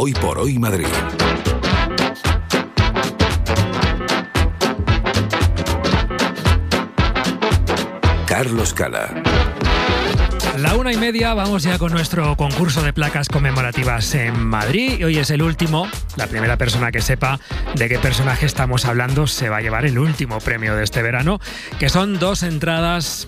Hoy por Hoy Madrid. Carlos Cala. La 1:30, vamos ya con nuestro concurso de placas conmemorativas en Madrid. Y hoy es el último. La primera persona que sepa de qué personaje estamos hablando se va a llevar el último premio de este verano, que son dos entradas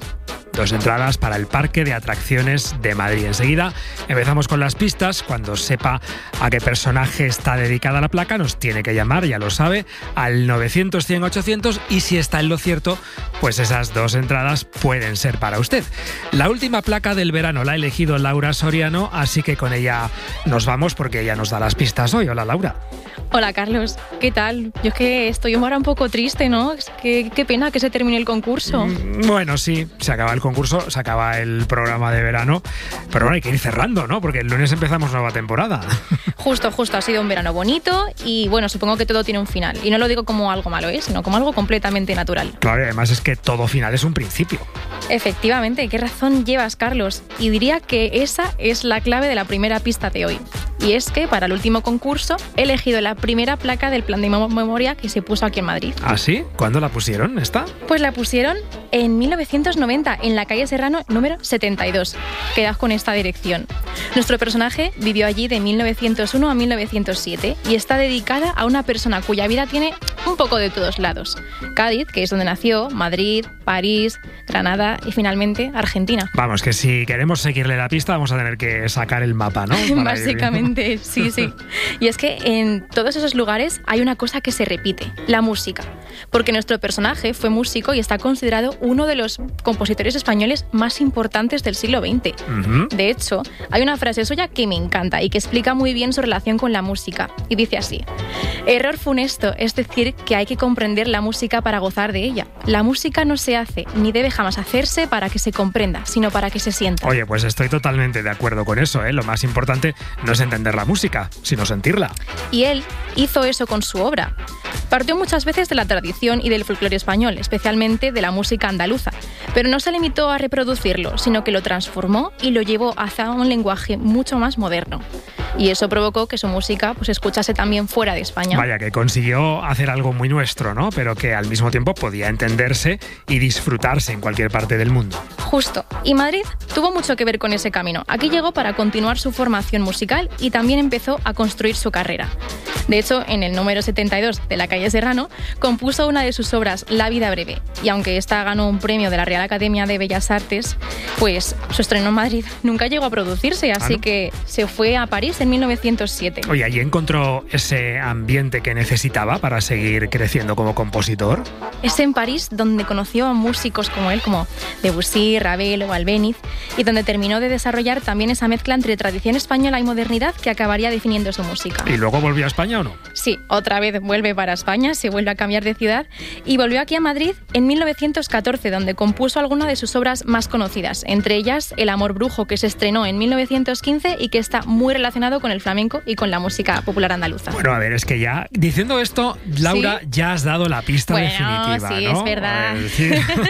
para el Parque de Atracciones de Madrid. Enseguida empezamos con las pistas. Cuando sepa a qué personaje está dedicada la placa, nos tiene que llamar, ya lo sabe, al 900 100 800, y si está en lo cierto, pues esas dos entradas pueden ser para usted. La última placa del verano la ha elegido Laura Soriano, así que con ella nos vamos porque ella nos da las pistas hoy. Hola, Laura. Hola, Carlos. ¿Qué tal? Yo es que estoy ahora un poco triste, ¿no? Es que qué pena que se termine el concurso. Bueno, sí, se acaba el concurso, se acaba el programa de verano, pero bueno, hay que ir cerrando, ¿no? Porque el lunes empezamos nueva temporada. Justo, ha sido un verano bonito y bueno, supongo que todo tiene un final. Y no lo digo como algo malo, sino como algo completamente natural. Claro, y además es que todo final es un principio. Efectivamente, qué razón llevas, Carlos. Y diría que esa es la clave de la primera pista de hoy. Y es que para el último concurso he elegido la primera placa del plan de memoria que se puso aquí en Madrid. ¿Ah, sí? ¿Cuándo la pusieron esta? Pues la pusieron en 1990 en la calle Serrano número 72. Quedad con esta dirección. Nuestro personaje vivió allí de 1901 a 1907 y está dedicada a una persona cuya vida tiene un poco de todos lados. Cádiz, que es donde nació, Madrid, París, Granada y finalmente Argentina. Vamos, que si queremos seguirle la pista vamos a tener que sacar el mapa, ¿no? Básicamente, sí. Y es que en todos esos lugares hay una cosa que se repite, la música. Porque nuestro personaje fue músico y está considerado uno de los compositores españoles más importantes del siglo XX. Uh-huh. De hecho, hay una frase suya que me encanta y que explica muy bien su relación con la música. Y dice así: error funesto es decir que hay que comprender la música para gozar de ella. La música no se hace ni debe jamás hacerse para que se comprenda, sino para que se sienta. Oye, pues estoy totalmente de acuerdo con eso, ¿eh? Lo más importante no es entender la música, sino sentirla. Y él hizo eso con su obra. Partió muchas veces de la tradición y del folclore español, especialmente de la música andaluza, pero no se limitó a reproducirlo, sino que lo transformó y lo llevó hacia un lenguaje mucho más moderno. Y eso provocó que su música pues escuchase también fuera de España. Vaya, que consiguió hacer algo muy nuestro, ¿no? Pero que al mismo tiempo podía entenderse y disfrutarse en cualquier parte del mundo. Justo. Y Madrid tuvo mucho que ver con ese camino. Aquí llegó para continuar su formación musical y también empezó a construir su carrera. De hecho, en el número 72 de la calle Serrano, compuso una de sus obras, La vida breve. Y aunque esta ganó un premio de la Real Academia de Bellas Artes, pues su estreno en Madrid nunca llegó a producirse, así que se fue a París en 1907. Oye, ¿allí encontró ese ambiente que necesitaba para seguir creciendo como compositor? Es en París donde conoció a músicos como él, como Debussy, Ravel o Albéniz, y donde terminó de desarrollar también esa mezcla entre tradición española y modernidad que acabaría definiendo su música. ¿Y luego volvió a España o no? Sí, otra vez vuelve para España, se vuelve a cambiar de ciudad y volvió aquí a Madrid en 1914, donde compuso algunas de sus obras más conocidas, entre ellas El amor brujo, que se estrenó en 1915 y que está muy relacionado con el flamenco y con la música popular andaluza. Bueno, a ver, es que ya, diciendo esto, Laura, ¿sí? Ya has dado la pista definitiva, sí, ¿no? Es verdad. Sí.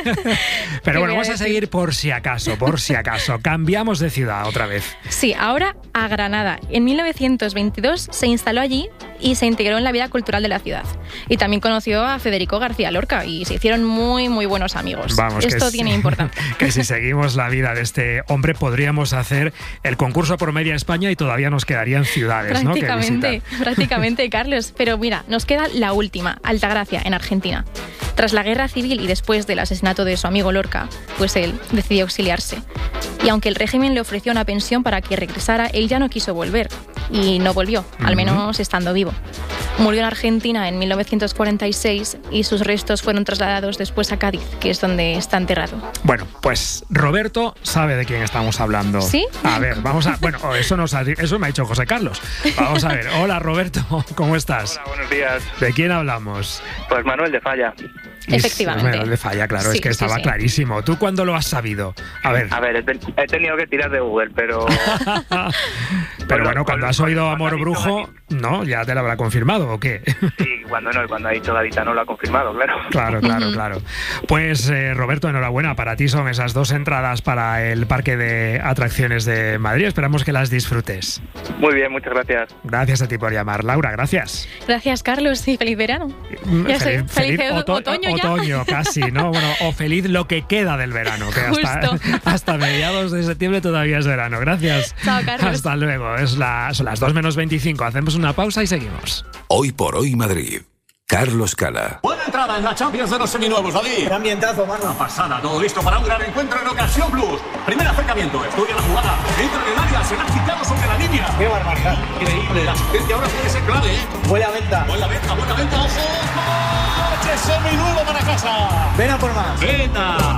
Pero bueno, vamos a seguir por si acaso. Cambiamos de ciudad otra vez. Sí, ahora a Granada. En 1922 se instaló allí y se integró en la vida cultural de la ciudad. Y también conoció a Federico García Lorca y se hicieron muy, muy buenos amigos. Vamos, esto tiene importancia. Que si seguimos la vida de este hombre podríamos hacer el concurso por media España y todavía nos quedarían ciudades, ¿no? Prácticamente, Carlos. Pero mira, nos queda la última, Altagracia, en Argentina. Tras la guerra civil y después del asesinato de su amigo Lorca, pues él decidió exiliarse. Y aunque el régimen le ofreció una pensión para que regresara, él ya no quiso volver. Y no volvió, al menos estando vivo. Murió en Argentina en 1946 y sus restos fueron trasladados después a Cádiz, que es donde está enterrado. Bueno, pues Roberto sabe de quién estamos hablando. ¿Sí? A ver, vamos a... Bueno, eso me ha dicho José Carlos. Vamos a ver. Hola, Roberto, ¿cómo estás? Hola, buenos días. ¿De quién hablamos? Pues Manuel de Falla. Efectivamente. Bueno, le falla, claro, Sí, es que estaba sí. clarísimo. ¿Tú cuándo lo has sabido? A ver, He tenido que tirar de Google, pero... pero bueno, cuando has oído cuando Amor ha dicho Brujo, ¿no? ¿Ya te lo habrá confirmado o qué? Sí, cuando ha dicho Gaditano lo ha confirmado, claro. Claro. Pues Roberto, enhorabuena. Para ti son esas 2 entradas para el Parque de Atracciones de Madrid. Esperamos que las disfrutes. Muy bien, muchas gracias. Gracias a ti por llamar. Laura, gracias. Gracias, Carlos, y feliz verano. Ya sé, feliz otoño ya. Otoño, casi, ¿no? Bueno, o feliz lo que queda del verano, que hasta mediados de septiembre todavía es verano. Gracias. Chao, Carlos. Hasta luego. Son las 2:25. Hacemos una pausa y seguimos. Hoy por hoy Madrid. Carlos Cala. Buena entrada en la Champions de los seminuevos, David. Qué ambientazo, mano. Una pasada, todo listo para un gran encuentro en Ocasión Plus. Primer acercamiento, estudia la jugada. Entra en el área, se la ha quitado sobre la línea. Qué barbaridad. Increíble, la asistencia ahora tiene que ser clave, ¿eh? Buena venta. Buena venta, ojo. ¡Coche seminuevo para casa! Ven a por más. ¡Venta!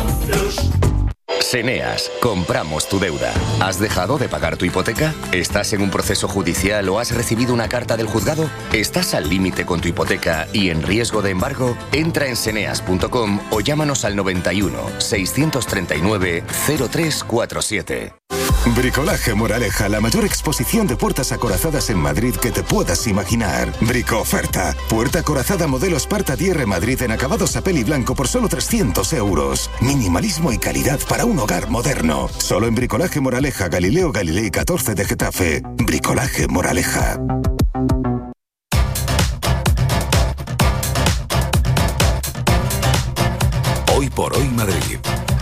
Seneas, compramos tu deuda. ¿Has dejado de pagar tu hipoteca? ¿Estás en un proceso judicial o has recibido una carta del juzgado? ¿Estás al límite con tu hipoteca y en riesgo de embargo? Entra en seneas.com o llámanos al 91 639 0347. Bricolaje Moraleja, la mayor exposición de puertas acorazadas en Madrid que te puedas imaginar. Brico-oferta. Puerta acorazada modelo Sparta DR Madrid en acabados a peli blanco por solo 300 euros. Minimalismo y calidad para un hogar moderno. Solo en Bricolaje Moraleja, Galileo Galilei 14 de Getafe. Bricolaje Moraleja. Hoy por hoy Madrid.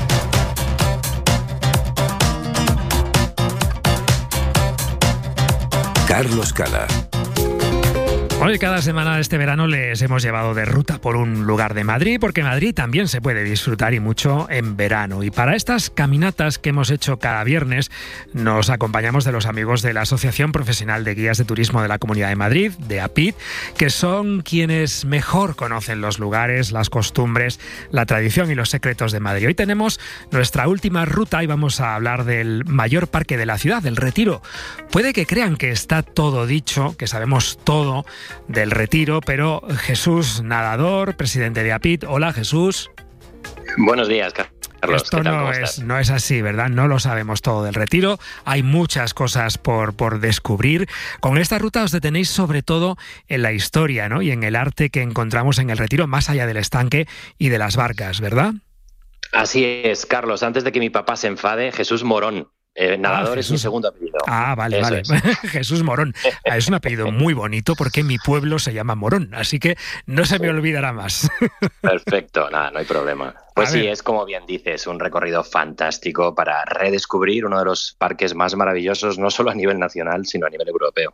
Carlos Cala. Hoy cada semana de este verano les hemos llevado de ruta por un lugar de Madrid, porque Madrid también se puede disfrutar y mucho en verano. Y para estas caminatas que hemos hecho cada viernes, nos acompañamos de los amigos de la Asociación Profesional de Guías de Turismo de la Comunidad de Madrid, de APIT, que son quienes mejor conocen los lugares, las costumbres, la tradición y los secretos de Madrid. Hoy tenemos nuestra última ruta y vamos a hablar del mayor parque de la ciudad, del Retiro. Puede que crean que está todo dicho, que sabemos todo del Retiro, pero Jesús Nadador, presidente de APIT. Hola, Jesús. Buenos días, Carlos. Esto no es así, ¿verdad? No lo sabemos todo del Retiro. Hay muchas cosas por descubrir. Con esta ruta os detenéis sobre todo en la historia, ¿no? Y en el arte que encontramos en el Retiro, más allá del estanque y de las barcas, ¿verdad? Así es, Carlos. Antes de que mi papá se enfade, Jesús Morón. Nadador es mi segundo apellido. Vale. Jesús Morón. Es un apellido muy bonito porque mi pueblo se llama Morón, así que no se me olvidará más. Perfecto, nada, no hay problema. Pues sí, es como bien dices, un recorrido fantástico para redescubrir uno de los parques más maravillosos, no solo a nivel nacional, sino a nivel europeo.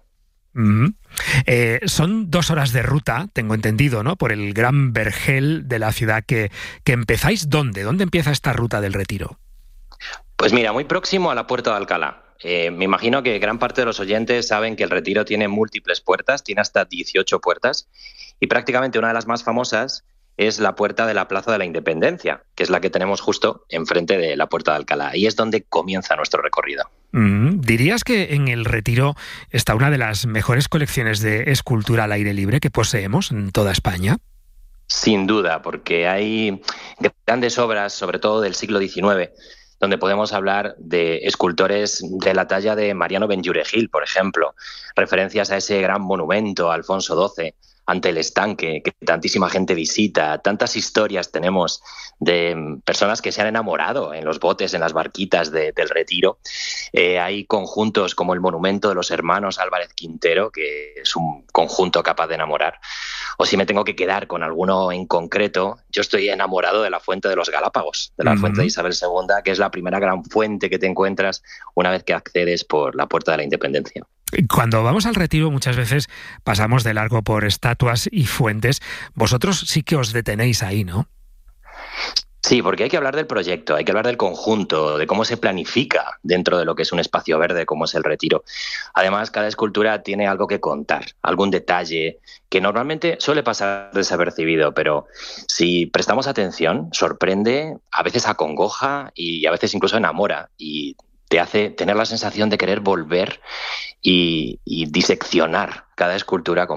Son 2 horas de ruta, tengo entendido, ¿no? Por el gran vergel de la ciudad que empezáis. ¿Dónde empieza esta ruta del Retiro? Pues mira, muy próximo a la Puerta de Alcalá. Me imagino que gran parte de los oyentes saben que el Retiro tiene múltiples puertas, tiene hasta 18 puertas, y prácticamente una de las más famosas es la puerta de la Plaza de la Independencia, que es la que tenemos justo enfrente de la Puerta de Alcalá, y es donde comienza nuestro recorrido. ¿Dirías que en el Retiro está una de las mejores colecciones de escultura al aire libre que poseemos en toda España? Sin duda, porque hay grandes obras, sobre todo del siglo XIX, donde podemos hablar de escultores de la talla de Mariano Benlluregil, por ejemplo, referencias a ese gran monumento, Alfonso XII, ante el estanque, que tantísima gente visita. Tantas historias tenemos de personas que se han enamorado en los botes, en las barquitas del Retiro. Hay conjuntos como el monumento de los hermanos Álvarez Quintero, que es un conjunto capaz de enamorar. O si me tengo que quedar con alguno en concreto, yo estoy enamorado de la Fuente de los Galápagos, de la Fuente de Isabel II, que es la primera gran fuente que te encuentras una vez que accedes por la Puerta de la Independencia. Cuando vamos al Retiro muchas veces pasamos de largo por estatuas y fuentes. Vosotros sí que os detenéis ahí, ¿no? Sí, porque hay que hablar del proyecto, hay que hablar del conjunto, de cómo se planifica dentro de lo que es un espacio verde como es el Retiro. Además, cada escultura tiene algo que contar, algún detalle que normalmente suele pasar desapercibido, pero si prestamos atención, sorprende, a veces acongoja y a veces incluso enamora, y te hace tener la sensación de querer volver y diseccionar cada escultura con más detalle.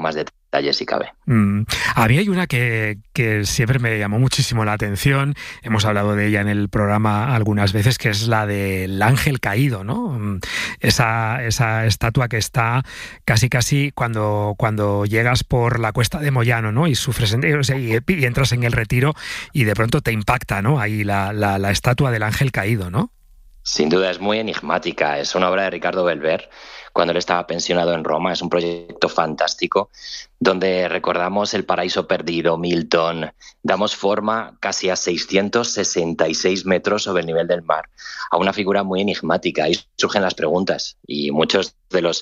detalles si cabe. A mí hay una que siempre me llamó muchísimo la atención, hemos hablado de ella en el programa algunas veces, que es la del ángel caído, ¿no? Esa estatua que está casi cuando llegas por la cuesta de Moyano, ¿no? Y sufres y entras en el Retiro y de pronto te impacta, ¿no? Ahí la estatua del ángel caído, ¿no? Sin duda es muy enigmática, es una obra de Ricardo Belver cuando él estaba pensionado en Roma, es un proyecto fantástico donde recordamos el paraíso perdido, Milton, damos forma casi a 666 metros sobre el nivel del mar, a una figura muy enigmática. Ahí surgen las preguntas y muchos de los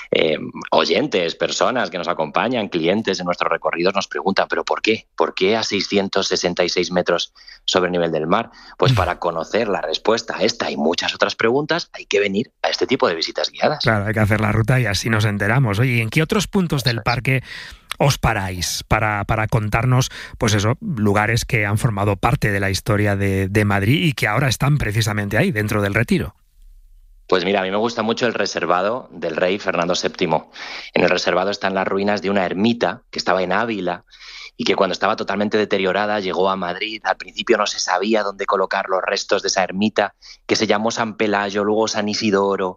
oyentes, personas que nos acompañan, clientes en nuestros recorridos nos preguntan, ¿pero por qué? ¿Por qué a 666 metros sobre el nivel del mar? Pues para conocer la respuesta a esta y muchas otras preguntas hay que venir a este tipo de visitas guiadas. Claro, hay que hacer la ruta y así nos enteramos. Oye, ¿y en qué otros puntos del parque os paráis para contarnos, pues eso, lugares que han formado parte de la historia de Madrid y que ahora están precisamente ahí, dentro del Retiro? Pues mira, a mí me gusta mucho el reservado del rey Fernando VII. En el reservado están las ruinas de una ermita que estaba en Ávila y que cuando estaba totalmente deteriorada llegó a Madrid. Al principio no se sabía dónde colocar los restos de esa ermita, que se llamó San Pelayo, luego San Isidoro,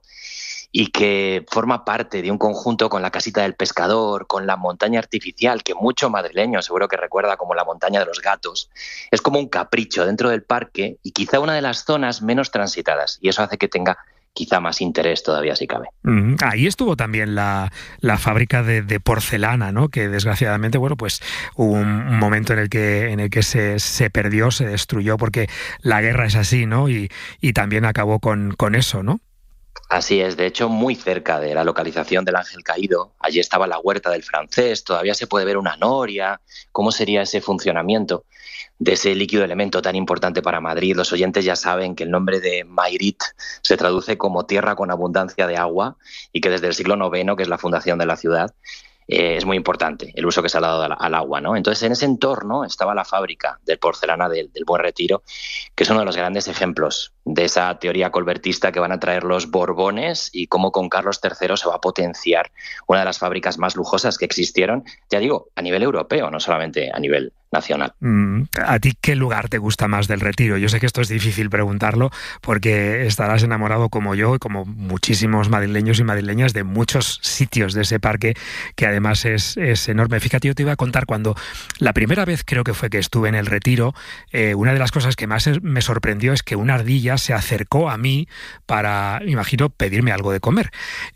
y que forma parte de un conjunto con la Casita del Pescador, con la montaña artificial, que mucho madrileño seguro que recuerda como la montaña de los gatos. Es como un capricho dentro del parque y quizá una de las zonas menos transitadas, y eso hace que tenga quizá más interés todavía si cabe. Ahí estuvo también la fábrica de porcelana, ¿no? Que desgraciadamente, bueno, pues hubo un momento en el que se perdió, se destruyó, porque la guerra es así, ¿no? Y también acabó con eso, ¿no? Así es, de hecho muy cerca de la localización del Ángel Caído, allí estaba la Huerta del Francés, todavía se puede ver una noria, cómo sería ese funcionamiento de ese líquido elemento tan importante para Madrid. Los oyentes ya saben que el nombre de Mayrit se traduce como tierra con abundancia de agua y que desde el siglo IX, que es la fundación de la ciudad, es muy importante el uso que se ha dado al agua, ¿no? Entonces, en ese entorno estaba la fábrica de porcelana del Buen Retiro, que es uno de los grandes ejemplos de esa teoría colbertista que van a traer los Borbones y cómo con Carlos III se va a potenciar una de las fábricas más lujosas que existieron, ya digo, a nivel europeo, no solamente a nivel nacional. ¿A ti qué lugar te gusta más del Retiro? Yo sé que esto es difícil preguntarlo porque estarás enamorado como yo y como muchísimos madrileños y madrileñas de muchos sitios de ese parque que además es enorme. Fíjate, yo te iba a contar cuando la primera vez creo que fue que estuve en el Retiro, una de las cosas que más me sorprendió es que una ardilla se acercó a mí para, me imagino, pedirme algo de comer.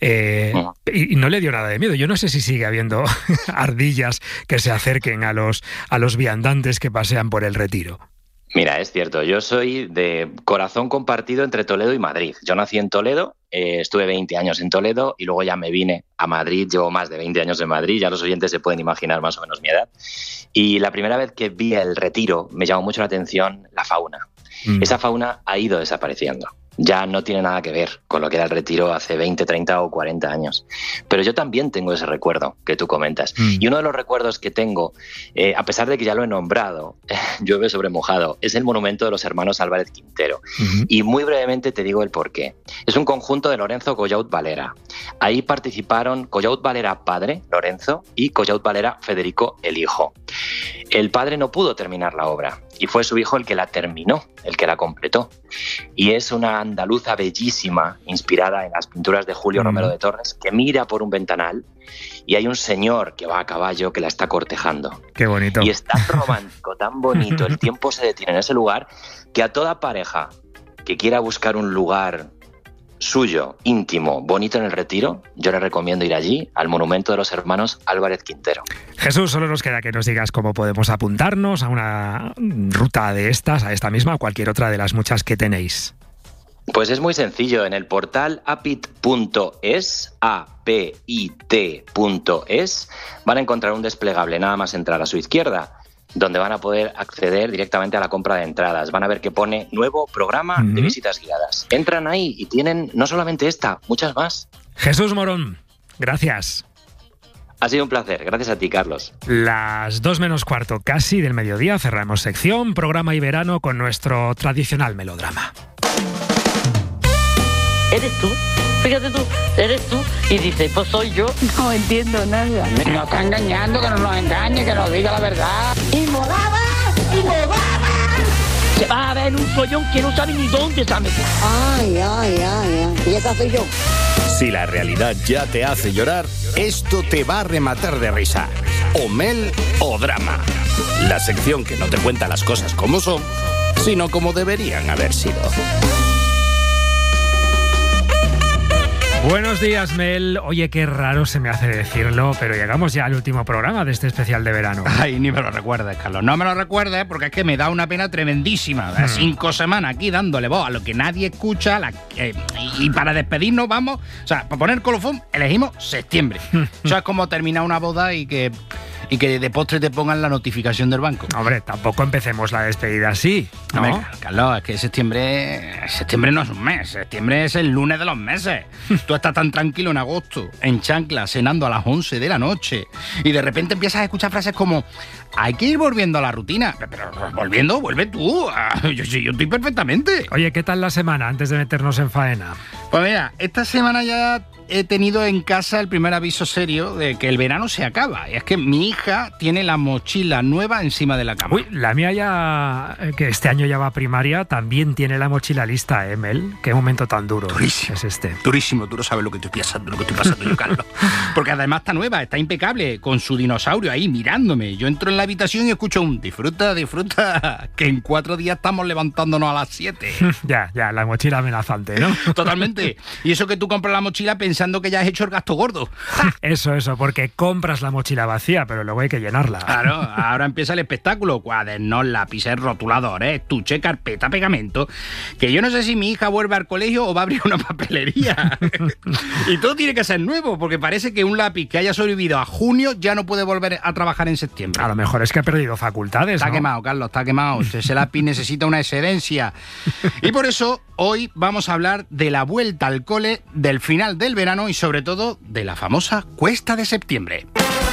Y no le dio nada de miedo. Yo no sé si sigue habiendo ardillas que se acerquen a los viandantes que pasean por el Retiro. Mira, es cierto, yo soy de corazón compartido entre Toledo y Madrid. Yo nací en Toledo, estuve 20 años en Toledo y luego ya me vine a Madrid, llevo más de 20 años en Madrid, ya los oyentes se pueden imaginar más o menos mi edad. Y la primera vez que vi el Retiro me llamó mucho la atención la fauna. Esa fauna ha ido desapareciendo. Ya no tiene nada que ver con lo que era el Retiro hace 20, 30 o 40 años. Pero yo también tengo ese recuerdo que tú comentas. Y uno de los recuerdos que tengo, a pesar de que ya lo he nombrado, llueve sobre mojado, es el monumento de los hermanos Álvarez Quintero. Y muy brevemente te digo el porqué. Es un conjunto de Lorenzo Collaut Valera. Ahí participaron Collaut Valera padre, Lorenzo, y Collaut Valera Federico, el hijo. El padre no pudo terminar la obra y fue su hijo el que la terminó, el que la completó. Y es una andaluza bellísima, inspirada en las pinturas de Julio Romero de Torres, que mira por un ventanal y hay un señor que va a caballo que la está cortejando. ¡Qué bonito! Y es tan romántico, tan bonito, el tiempo se detiene en ese lugar, que a toda pareja que quiera buscar un lugar suyo, íntimo, bonito en el Retiro, yo le recomiendo ir allí, al monumento de los hermanos Álvarez Quintero. Jesús, solo nos queda que nos digas cómo podemos apuntarnos a una ruta de estas, a esta misma o cualquier otra de las muchas que tenéis. Pues es muy sencillo, en el portal apit.es, apit.es, van a encontrar un desplegable, nada más entrar a su izquierda, donde van a poder acceder directamente a la compra de entradas. Van a ver que pone nuevo programa de visitas guiadas. Entran ahí y tienen no solamente esta, muchas más. Jesús Morón, gracias. Ha sido un placer, gracias a ti, Carlos. Las 2:15 casi del mediodía cerramos sección, programa y verano con nuestro tradicional melodrama. ¿Eres tú? Fíjate tú, eres tú. Y dice, pues soy yo. No entiendo nada. Nos está engañando, que no nos engañe, que nos diga la verdad. ¡Y modaba! Se va a ver un follón que no sabe ni dónde está metido. Ay. Y esa soy yo. Si la realidad ya te hace llorar, esto te va a rematar de risa. O mel o drama. La sección que no te cuenta las cosas como son, sino como deberían haber sido. Buenos días, Mel. Oye, qué raro se me hace decirlo, pero llegamos ya al último programa de este especial de verano. Ay, ni me lo recuerdes, Carlos. No me lo recuerdes porque es que me da una pena tremendísima. 5 semanas aquí dándole voz a lo que nadie escucha. Y para despedirnos vamos... O sea, para poner colofón, elegimos septiembre. Eso es como terminar una boda y que de postre te pongan la notificación del banco. Hombre, tampoco empecemos la despedida así, ¿no? Hombre, Carlos, es que septiembre no es un mes. Septiembre es el lunes de los meses. Tú estás tan tranquilo en agosto, en chancla, cenando a las 11 de la noche, y de repente empiezas a escuchar frases como hay que ir volviendo a la rutina. Pero volviendo, vuelve tú. Yo estoy perfectamente. Oye, ¿qué tal la semana antes de meternos en faena? Pues mira, esta semana ya he tenido en casa el primer aviso serio de que el verano se acaba. Y es que mi hija tiene la mochila nueva encima de la cama. Uy, la mía ya, que este año ya va a primaria, también tiene la mochila lista, ¿eh, Mel? Qué momento tan duro. Durísimo. Es este. Durísimo, tú no sabes lo que estoy pasando yo, Carlos. Porque además está nueva, está impecable, con su dinosaurio ahí mirándome. Yo entro en la habitación y escucho un disfruta, que en 4 días estamos levantándonos a las 7. Ya, la mochila amenazante, ¿no? Totalmente. Y eso que tú compras la mochila pensando que ya has hecho el gasto gordo. Eso, porque compras la mochila vacía, pero luego hay que llenarla. Claro, ahora empieza el espectáculo. Cuadernos, lápices, rotuladores, estuche, carpeta, pegamento. Que yo no sé si mi hija vuelve al colegio o va a abrir una papelería. Y todo tiene que ser nuevo, porque parece que un lápiz que haya sobrevivido a junio ya no puede volver a trabajar en septiembre. A lo mejor es que ha perdido facultades, Está ¿no? quemado, Carlos, está quemado. Ese lápiz necesita una excedencia. Y por eso hoy vamos a hablar de la vuelta al cole, del final del verano y sobre todo de la famosa cuesta de septiembre.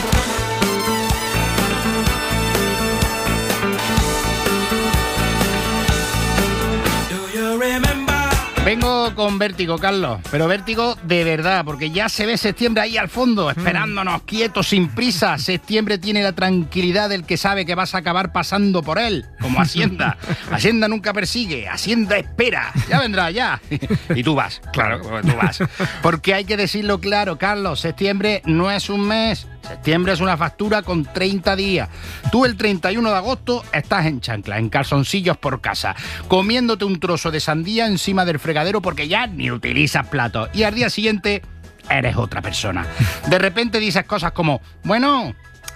Vengo con vértigo, Carlos, pero vértigo de verdad, porque ya se ve septiembre ahí al fondo, esperándonos, quietos, sin prisa. Septiembre tiene la tranquilidad del que sabe que vas a acabar pasando por él, como Hacienda. Hacienda nunca persigue, Hacienda espera, ya vendrá, ya. Y tú vas, claro, tú vas. Porque hay que decirlo claro, Carlos, septiembre no es un mes. Septiembre es una factura con 30 días. Tú el 31 de agosto estás en chancla, en calzoncillos por casa, comiéndote un trozo de sandía encima del fregadero porque ya ni utilizas platos. Y al día siguiente eres otra persona. De repente dices cosas como, bueno,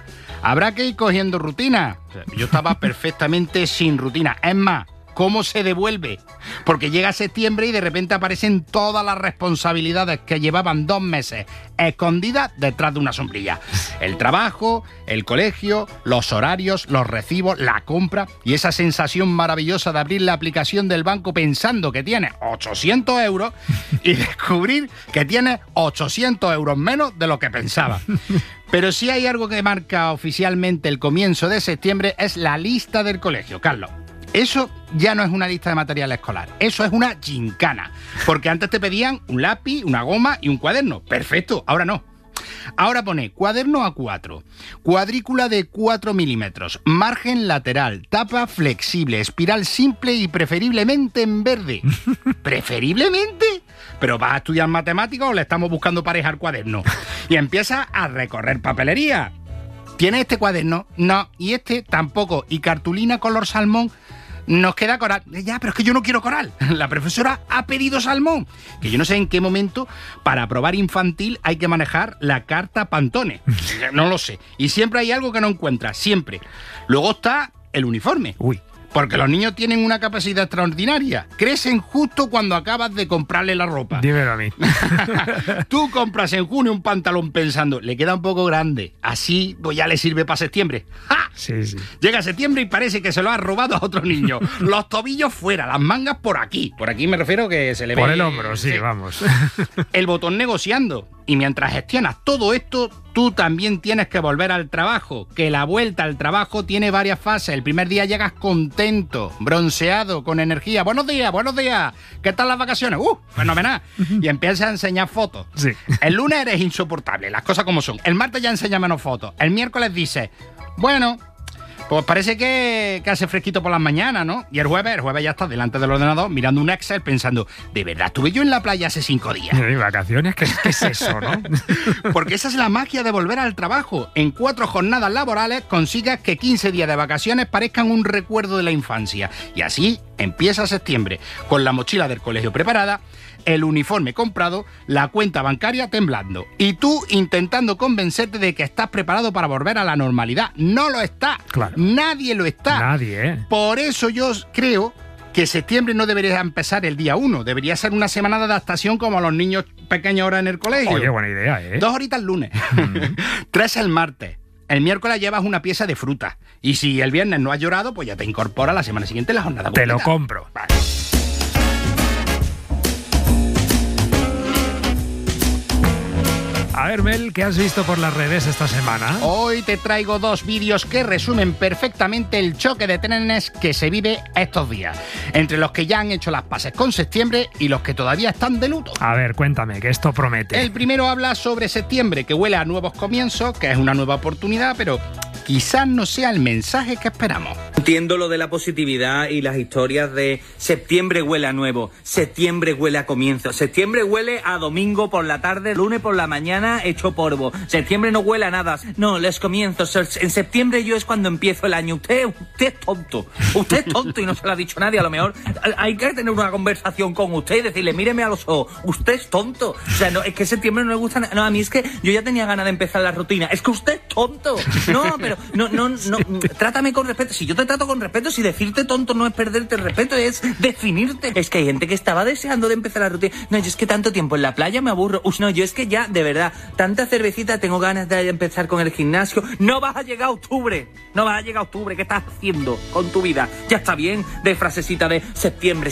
habrá que ir cogiendo rutina. Yo estaba perfectamente sin rutina. Es más, ¿cómo se devuelve? Porque llega septiembre y de repente aparecen todas las responsabilidades que llevaban 2 meses escondidas detrás de una sombrilla. El trabajo, el colegio, los horarios, los recibos, la compra y esa sensación maravillosa de abrir la aplicación del banco pensando que tienes 800 euros y descubrir que tienes 800 euros menos de lo que pensaba. Pero si hay algo que marca oficialmente el comienzo de septiembre es la lista del colegio, Carlos. Eso ya no es una lista de material escolar, eso es una gincana. Porque antes te pedían un lápiz, una goma y un cuaderno. Perfecto, ahora no. Ahora pone cuaderno A4, cuadrícula de 4 milímetros, margen lateral, tapa flexible, espiral simple y preferiblemente en verde. ¿Preferiblemente? ¿Pero vas a estudiar matemáticas o le estamos buscando pareja al cuaderno? Y empieza a recorrer papelería. ¿Tienes este cuaderno? No. Y este tampoco. Y cartulina color salmón. Nos queda coral. Ya, pero es que yo no quiero coral. La profesora ha pedido salmón. Que yo no sé en qué momento para aprobar infantil hay que manejar la carta Pantone. No lo sé. Y siempre hay algo que no encuentras. Siempre. Luego está el uniforme. Uy. Porque los niños tienen una capacidad extraordinaria. Crecen justo cuando acabas de comprarle la ropa. Dímelo a mí. Tú compras en junio un pantalón pensando, le queda un poco grande, así pues ya le sirve para septiembre. ¡Ja! Sí. Llega septiembre y parece que se lo ha robado a otro niño. Los tobillos fuera, las mangas por aquí. Por aquí me refiero que se le ve... Por el hombro, sí, vamos. El botón negociando. Y mientras gestionas todo esto, tú también tienes que volver al trabajo, que la vuelta al trabajo tiene varias fases. El primer día llegas contento, bronceado, con energía. Buenos días, ¿qué tal las vacaciones? Fenomenal. Y empiezas a enseñar fotos. Sí. El lunes eres insoportable, las cosas como son. El martes ya enseña menos fotos. El miércoles dices, bueno, pues parece que hace fresquito por las mañanas, ¿no? Y el jueves ya estás delante del ordenador mirando un Excel pensando, ¿de verdad estuve yo en la playa hace 5 días? ¿Y vacaciones? ¿Qué es eso, no? Porque esa es la magia de volver al trabajo. En 4 jornadas laborales consigas que 15 días de vacaciones parezcan un recuerdo de la infancia. Y así empieza septiembre, con la mochila del colegio preparada, el uniforme comprado, la cuenta bancaria temblando. Y tú intentando convencerte de que estás preparado para volver a la normalidad. No lo está. Claro. Nadie lo está. Nadie, ¿eh? Por eso yo creo que septiembre no debería empezar el día 1. Debería ser una semana de adaptación como a los niños pequeños ahora en el colegio. Oye, buena idea, ¿eh? 2 horitas el lunes. 3 el martes. El miércoles llevas una pieza de fruta. Y si el viernes no has llorado, pues ya te incorpora la semana siguiente la jornada completa. Te lo compro. Vale. A ver, Mel, ¿qué has visto por las redes esta semana? Hoy te traigo 2 vídeos que resumen perfectamente el choque de trenes que se vive estos días, entre los que ya han hecho las paces con septiembre y los que todavía están de luto. A ver, cuéntame, que esto promete. El primero habla sobre septiembre, que huele a nuevos comienzos, que es una nueva oportunidad, pero quizás no sea el mensaje que esperamos. Entiendo lo de la positividad y las historias de septiembre huele a nuevo, septiembre huele a comienzo, septiembre huele a domingo por la tarde, lunes por la mañana hecho polvo, septiembre no huele a nada. No, los comienzos, en septiembre yo es cuando empiezo el año. Usted es tonto y no se lo ha dicho nadie. A lo mejor hay que tener una conversación con usted y decirle, míreme a los ojos, usted es tonto. O sea, no, es que septiembre no le gusta nada. No, a mí es que yo ya tenía ganas de empezar la rutina. Es que usted es tonto. No, pero no, trátame con respeto. Si yo te trato con respeto, si decirte tonto no es perderte el respeto, es definirte. Es que hay gente que estaba deseando de empezar la rutina. No, yo es que tanto tiempo en la playa me aburro. No, yo es que ya, de verdad, tanta cervecita, tengo ganas de empezar con el gimnasio. No vas a llegar a octubre. ¿Qué estás haciendo con tu vida? Ya está bien de frasecita de septiembre.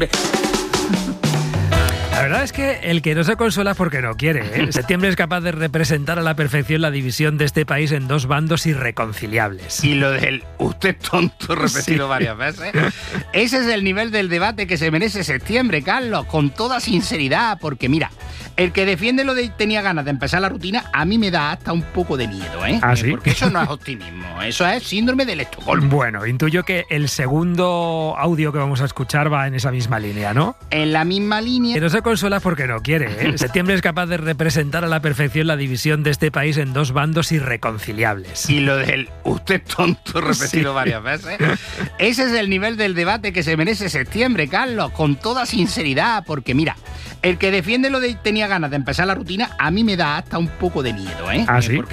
La verdad es que el que no se consuela es porque no quiere, ¿eh? Septiembre es capaz de representar a la perfección la división de este país en 2 bandos irreconciliables. Y lo del usted tonto repetido varias veces. Ese es el nivel del debate que se merece septiembre, Carlos, con toda sinceridad, porque mira, el que defiende lo de tenía ganas de empezar la rutina, a mí me da hasta un poco de miedo, ¿eh? ¿Ah, sí? Porque eso no es optimismo, eso es síndrome del Estocolmo. Bueno, intuyo que el segundo audio que vamos a escuchar va en esa misma línea, ¿no? En la misma línea. Que no se consuela porque no quiere, ¿eh? Septiembre es capaz de representar a la perfección la división de este país en 2 bandos irreconciliables. Y lo del usted tonto repetido varias veces. Ese es el nivel del debate que se merece septiembre, Carlos, con toda sinceridad, porque mira, el que defiende lo de tenía ganas de empezar la rutina, a mí me da hasta un poco de miedo, ¿eh? ¿Ah, sí? Porque